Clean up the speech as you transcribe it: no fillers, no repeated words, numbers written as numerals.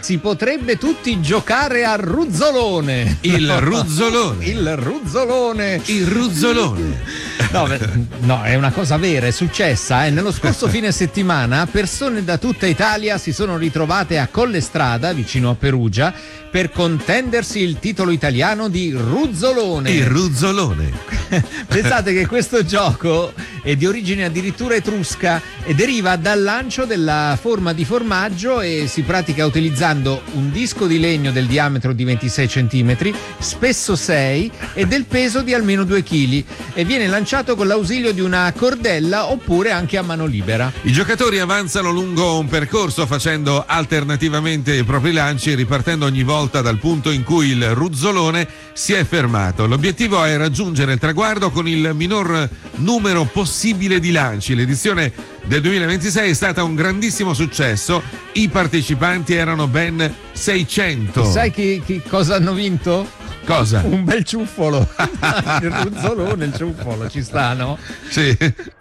si potrebbe tutti giocare a ruzzolone. Il ruzzolone. Il ruzzolone. Il ruzzolone. No, è una cosa vera, è successa. Nello scorso fine settimana persone da tutta Italia si sono ritrovate a Collestrada, vicino a Perugia, per contendersi il titolo italiano di ruzzolone. Il ruzzolone. Pensate che questo gioco è di origine addirittura etrusca e deriva dal lancio della forma di formaggio e si pratica utilizzando un disco di legno del diametro di 26 cm, spesso 6 e del peso di almeno 2 kg e viene lanciato con l'ausilio di una cordella oppure anche a mano libera. I giocatori avanzano lungo un percorso facendo alternativamente i propri lanci, ripartendo ogni volta dal punto in cui il ruzzolone si è fermato. L'obiettivo è raggiungere il traguardo con il minor numero possibile di lanci. L'edizione del 2026 è stata un grandissimo successo. I partecipanti erano ben 600. Sai chi cosa hanno vinto? Cosa? Un bel ciuffolo. Il ruzzolone, il ciuffolo, ci sta, no? Sì.